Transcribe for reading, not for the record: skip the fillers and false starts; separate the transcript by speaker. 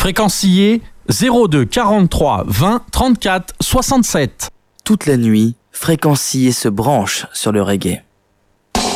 Speaker 1: Fréquencier 02 43 20 34 67.
Speaker 2: Toute la nuit, Fréquencier se branche sur le reggae.